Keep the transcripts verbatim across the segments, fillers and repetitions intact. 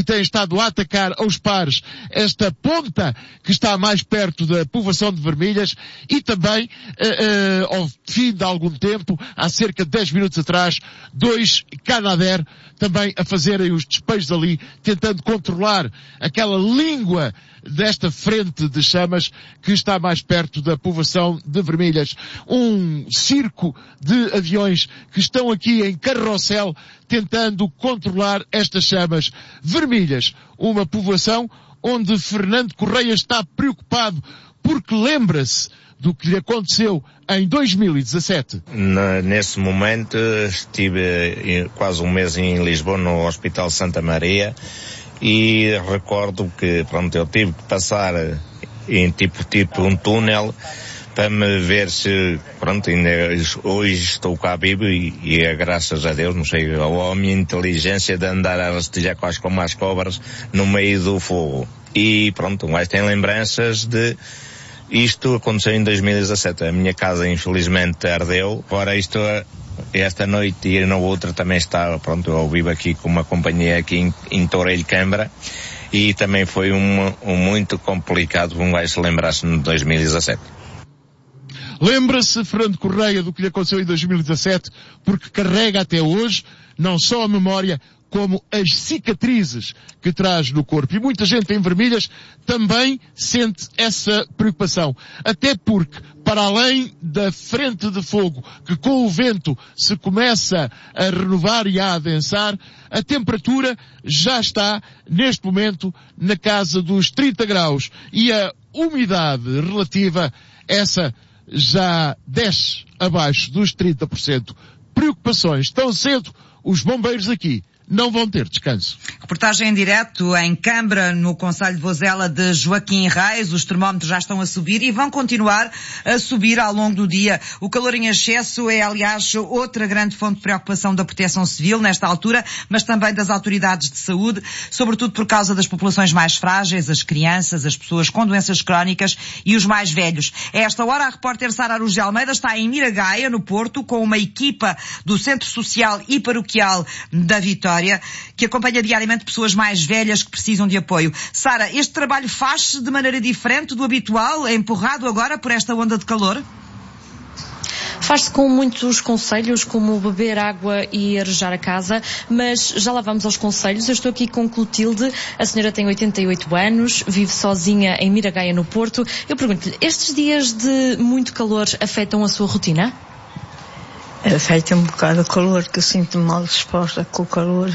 têm estado a atacar aos pares esta ponta que está mais perto da povoação de Vermelhas e também, uh, uh, ao fim de algum tempo, há cerca de dez minutos atrás, dois Canadair também a fazerem os despejos ali, tentando controlar aquela língua desta frente de chamas que está mais perto da povoação de Vermelhas. Um circo de aviões que estão aqui em carrossel tentando controlar estas chamas. Vermelhas, uma povoação onde Fernando Correia está preocupado porque lembra-se do que lhe aconteceu em dois mil e dezassete. Nesse momento estive quase um mês em Lisboa, no Hospital Santa Maria, e recordo que, pronto, eu tive que passar em tipo, tipo um túnel para me ver se, pronto, ainda hoje estou cá vivo e, e é graças a Deus, não sei, ou a minha inteligência de andar a rastejar quase como as cobras no meio do fogo. E pronto, mas tem lembranças de isto aconteceu em dois mil e dezassete. A minha casa infelizmente ardeu. Ora, isto esta noite e na outra também está, pronto, eu vivo aqui com uma companhia aqui em, em Torreilho Câmara e também foi um, um muito complicado, um gajo se lembrar-se de dois mil e dezassete. Lembra-se, Fernando Correia, do que lhe aconteceu em dois mil e dezassete, porque carrega até hoje não só a memória, como as cicatrizes que traz no corpo. E muita gente em Vermelhas também sente essa preocupação. Até porque, para além da frente de fogo, que com o vento se começa a renovar e a adensar, a temperatura já está, neste momento, na casa dos trinta graus. E a umidade relativa, essa já desce abaixo dos trinta por cento. Preocupações tão cedo, os bombeiros aqui não vão ter descanso. Reportagem em direto em Câmara, no concelho de Vozela, de Joaquim Reis. Os termómetros já estão a subir e vão continuar a subir ao longo do dia. O calor em excesso é, aliás, outra grande fonte de preocupação da Proteção Civil nesta altura, mas também das autoridades de saúde, sobretudo por causa das populações mais frágeis, as crianças, as pessoas com doenças crónicas e os mais velhos. A esta hora, a repórter Sara Aruz de Almeida está em Miragaia, no Porto, com uma equipa do Centro Social e Paroquial da Vitória, que acompanha diariamente pessoas mais velhas que precisam de apoio. Sara, este trabalho faz-se de maneira diferente do habitual, empurrado agora por esta onda de calor? Faz-se com muitos conselhos, como beber água e arejar a casa, mas já lá vamos aos conselhos. Eu estou aqui com Clotilde, a senhora tem oitenta e oito anos, vive sozinha em Miragaia, no Porto. Eu pergunto-lhe, estes dias de muito calor afetam a sua rotina? Afeta um bocado o calor, que eu sinto-me mal disposta com o calor.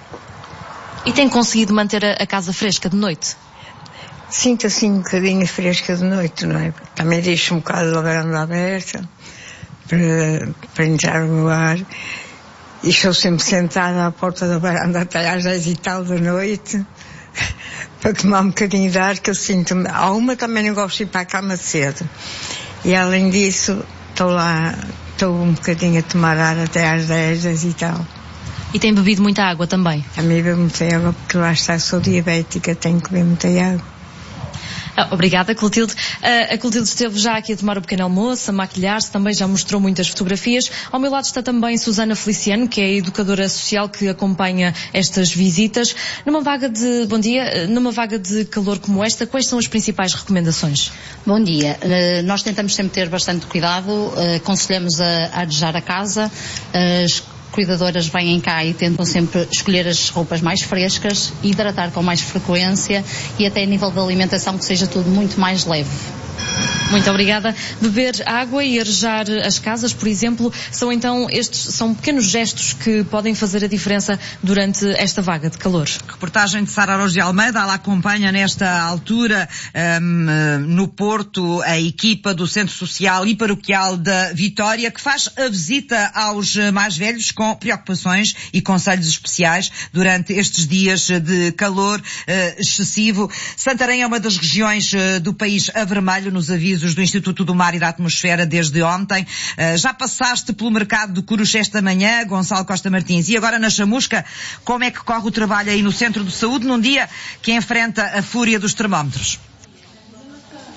E tem conseguido manter a, a casa fresca de noite? Sinto assim um bocadinho fresca de noite, não é? Também deixo um bocado a varanda aberta para, para entrar no ar. E estou sempre sentada à porta da varanda até às dez e tal da noite para tomar um bocadinho de ar, que eu sinto-me... Há uma também não gosto de ir para a cama cedo. E além disso, estou lá... Estou um bocadinho a tomar ar até às dez, dez e tal. E tem bebido muita água também? Também bebo muita água, porque lá está, sou diabética, tenho que beber muita água. Ah, obrigada, Clotilde. Uh, a Clotilde esteve já aqui a tomar o pequeno almoço, a maquilhar-se, também já mostrou muitas fotografias. Ao meu lado está também Susana Feliciano, que é a educadora social que acompanha estas visitas. Numa vaga de, bom dia, numa vaga de calor como esta, quais são as principais recomendações? Bom dia. Uh, nós tentamos sempre ter bastante cuidado, uh, aconselhamos a, a arejar a casa, as cuidadoras vêm cá e tentam sempre escolher as roupas mais frescas, hidratar com mais frequência e até a nível de alimentação que seja tudo muito mais leve. Muito obrigada. Beber água e arejar as casas, por exemplo, são então estes são pequenos gestos que podem fazer a diferença durante esta vaga de calor. Reportagem de Sara Aruz de Almeida. Ela acompanha nesta altura um, no Porto a equipa do Centro Social e Paroquial da Vitória, que faz a visita aos mais velhos com preocupações e conselhos especiais durante estes dias de calor uh, excessivo. Santarém é uma das regiões uh, do país a vermelho nos avisos do Instituto do Mar e da Atmosfera desde ontem. Uh, já passaste pelo mercado de Coruche esta manhã, Gonçalo Costa Martins, e agora na Chamusca, como é que corre o trabalho aí no Centro de Saúde num dia que enfrenta a fúria dos termómetros?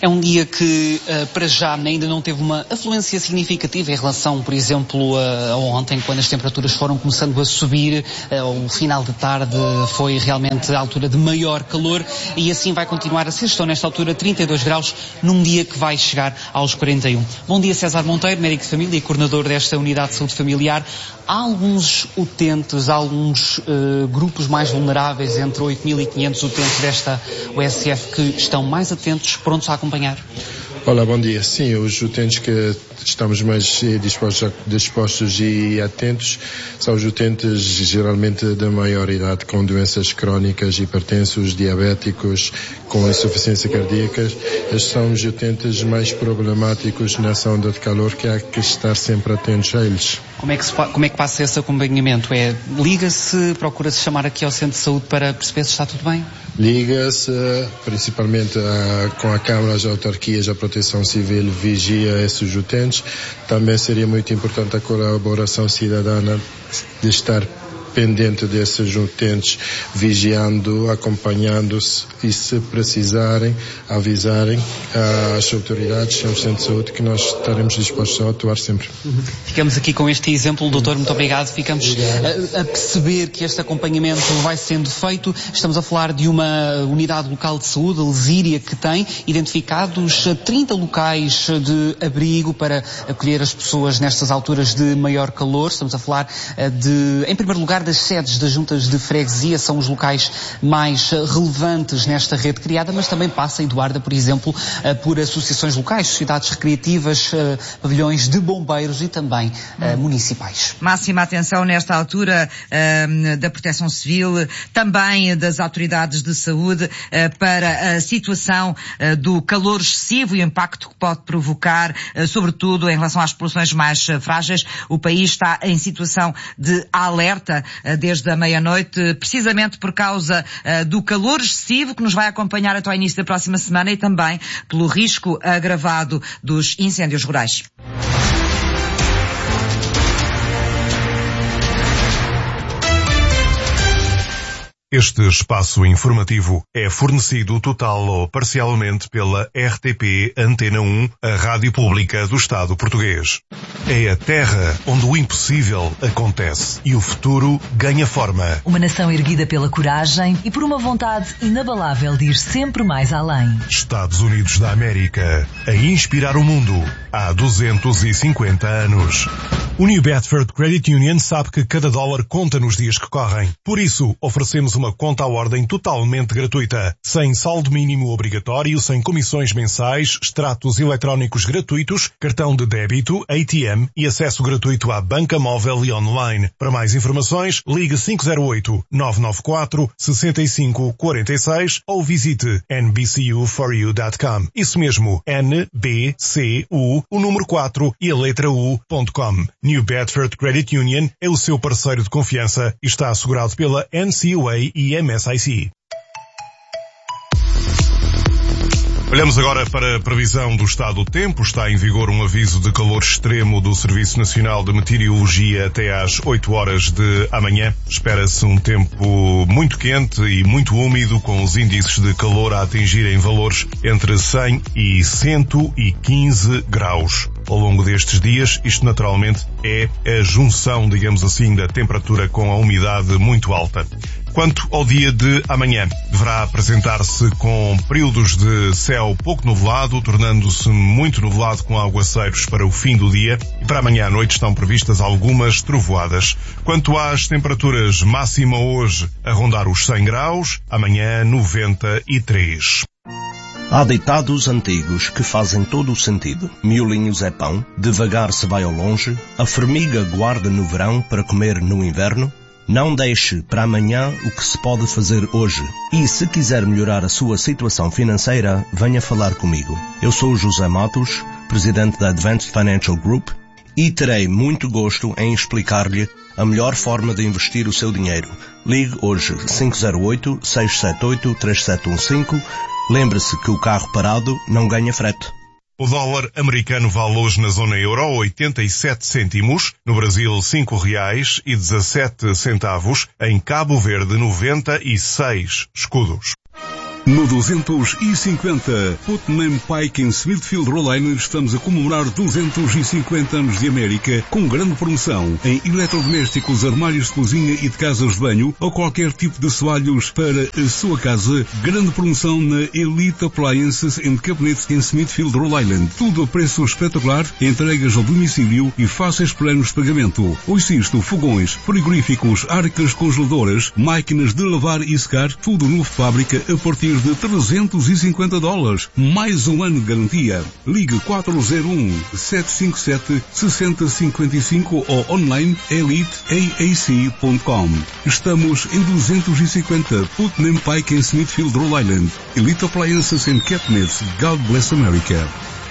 É um dia que, uh, para já, ainda não teve uma afluência significativa em relação, por exemplo, a, a ontem, quando as temperaturas foram começando a subir. Uh, o final de tarde foi realmente a altura de maior calor e assim vai continuar a ser. Estão nesta altura trinta e dois graus num dia que vai chegar aos quarenta e um. Bom dia, César Monteiro, médico de família e coordenador desta unidade de saúde familiar. Há alguns utentes, há alguns uh, grupos mais vulneráveis, entre oito mil e quinhentos utentes desta U S F, que estão mais atentos, prontos a acompanhar? Olá, bom dia. Sim, os utentes que estamos mais dispostos, dispostos e atentos são os utentes geralmente da maior idade, com doenças crónicas, hipertensos, diabéticos, com insuficiência cardíaca. Estes são os utentes mais problemáticos nessa onda de calor, que há que estar sempre atentos a eles. Como é que, se, como é que passa esse acompanhamento? É, liga-se, procura-se chamar aqui ao centro de saúde para perceber se está tudo bem? Liga-se, principalmente a, com a Câmara, as autarquias, a Proteção Civil vigia esses utentes. Também seria muito importante a colaboração cidadana de estar pendente desses utentes, vigiando, acompanhando-se e, se precisarem, avisarem às autoridades, ao centro de saúde, que nós estaremos dispostos a atuar sempre. Uhum. Ficamos aqui com este exemplo, doutor, muito obrigado. Ficamos a, a perceber que este acompanhamento vai sendo feito. Estamos a falar de uma unidade local de saúde, a Lesíria, que tem identificados trinta locais de abrigo para acolher as pessoas nestas alturas de maior calor. Estamos a falar de, em primeiro lugar, das sedes das juntas de freguesia, são os locais mais relevantes nesta rede criada, mas também passa, Eduarda, por exemplo, por associações locais, sociedades recreativas, pavilhões de bombeiros e também hum. municipais. Máxima atenção nesta altura uh, da Proteção Civil, também das autoridades de saúde, uh, para a situação uh, do calor excessivo e o impacto que pode provocar, uh, sobretudo em relação às populações mais uh, frágeis. O país está em situação de alerta desde a meia-noite, precisamente por causa uh, do calor excessivo que nos vai acompanhar até ao início da próxima semana e também pelo risco agravado dos incêndios rurais. Este espaço informativo é fornecido total ou parcialmente pela R T P Antena um, a rádio pública do Estado português. É a terra onde o impossível acontece e o futuro ganha forma. Uma nação erguida pela coragem e por uma vontade inabalável de ir sempre mais além. Estados Unidos da América, a inspirar o mundo há duzentos e cinquenta anos. O New Bedford Credit Union sabe que cada dólar conta nos dias que correm. Por isso, oferecemos uma conta à ordem totalmente gratuita, sem saldo mínimo obrigatório, sem comissões mensais, extratos eletrónicos gratuitos, cartão de débito, A T M e acesso gratuito à banca móvel e online. Para mais informações, ligue cinco zero oito, nove nove quatro, seis cinco quatro seis ou visite n b c u for you dot com. Isso mesmo, N B C U, o número quatro e a letra U ponto com. New Bedford Credit Union é o seu parceiro de confiança e está assegurado pela N C U A e M S I C. Olhamos agora para a previsão do estado do tempo. Está em vigor um aviso de calor extremo do Serviço Nacional de Meteorologia até às oito horas de amanhã. Espera-se um tempo muito quente e muito úmido, com os índices de calor a atingirem valores entre cem e cento e quinze graus. Ao longo destes dias, isto naturalmente é a junção, digamos assim, da temperatura com a umidade muito alta. Quanto ao dia de amanhã, deverá apresentar-se com períodos de céu pouco nublado, tornando-se muito nublado com aguaceiros para o fim do dia, e para amanhã à noite estão previstas algumas trovoadas. Quanto às temperaturas, máxima hoje a rondar os cem graus, amanhã noventa e três. Há ditados antigos que fazem todo o sentido. Miolinhos é pão, devagar se vai ao longe, a formiga guarda no verão para comer no inverno. Não deixe para amanhã o que se pode fazer hoje. E se quiser melhorar a sua situação financeira, venha falar comigo. Eu sou José Matos, presidente da Advanced Financial Group, e terei muito gosto em explicar-lhe a melhor forma de investir o seu dinheiro. Ligue hoje cinco zero oito, seis sete oito, três sete um cinco. Lembre-se que o carro parado não ganha frete. O dólar americano vale hoje na zona euro oitenta e sete cêntimos, no Brasil cinco reais e dezassete centavos, em Cabo Verde noventa e seis escudos. No duzentos e cinquenta, Putnam Pike em Smithfield, Rhode Island, estamos a comemorar duzentos e cinquenta anos de América com grande promoção em eletrodomésticos, armários de cozinha e de casas de banho ou qualquer tipo de assoalhos para a sua casa. Grande promoção na Elite Appliances and Cabinets em Smithfield, Rhode Island. Tudo a preço espetacular, entregas ao domicílio e fáceis planos de pagamento. Ouça isto, fogões, frigoríficos, arcas congeladoras, máquinas de lavar e secar, tudo novo de fábrica a partir de trezentos e cinquenta dólares. Mais um ano de garantia. Ligue quatro zero um, sete cinco sete, seis zero cinco cinco ou online elite a a c ponto com. Estamos em duzentos e cinquenta Putnam Pike em Smithfield, Rhode Island. Elite Appliances and Cabinets. God bless America.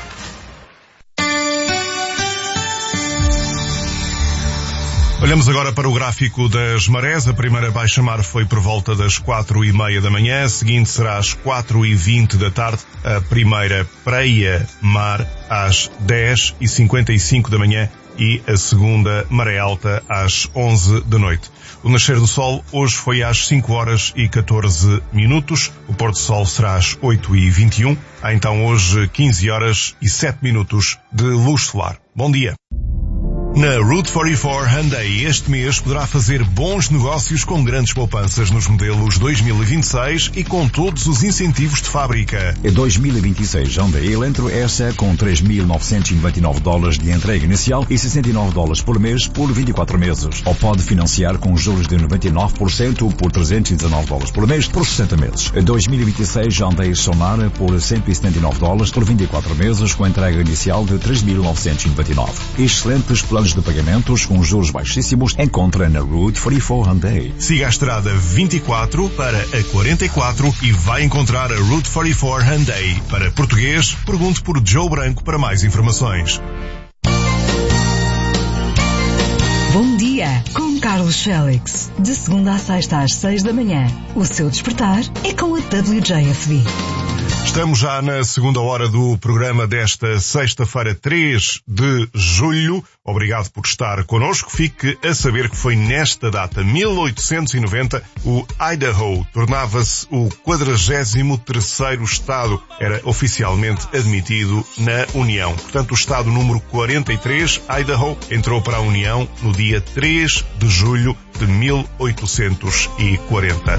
Olhamos agora para o gráfico das marés. A primeira baixa-mar foi por volta das quatro e meia da manhã, a seguinte será às quatro e vinte da tarde, a primeira praia-mar às dez e cinquenta e cinco da manhã e a segunda maré alta às onze da noite. O nascer do sol hoje foi às cinco horas e catorze minutos, o pôr do sol será às oito e vinte e um. Há então hoje quinze horas e sete minutos de luz solar. Bom dia. Na Route quarenta e quatro Hyundai este mês poderá fazer bons negócios com grandes poupanças nos modelos dois mil e vinte e seis e com todos os incentivos de fábrica. Em dois mil e vinte e seis Hyundai Elantra S com três mil novecentos e noventa e nove dólares de entrega inicial e sessenta e nove dólares por mês por vinte e quatro meses. Ou pode financiar com juros de noventa e nove por cento por trezentos e dezanove dólares por mês por sessenta meses. Em dois mil e vinte e seis Hyundai Sonara por cento e setenta e nove dólares por vinte e quatro meses com entrega inicial de três mil novecentos e noventa e nove. Excelentes planos de pagamentos com juros baixíssimos encontra na Route quarenta e quatro Hyundai. Siga a estrada vinte e quatro para a quarenta e quatro e vai encontrar a Route quarenta e quatro Hyundai. Para português, pergunte por Joe Branco para mais informações. Bom dia, com Carlos Félix. De segunda a sexta às seis da manhã. O seu despertar é com a W J F B. Estamos já na segunda hora do programa desta sexta-feira, três de julho. Obrigado por estar connosco. Fique a saber que foi nesta data, mil oitocentos e noventa, o Idaho tornava-se o quadragésimo terceiro Estado. Era oficialmente admitido na União. Portanto, o Estado número quarenta e três, Idaho, entrou para a União no dia três de julho de mil oitocentos e quarenta.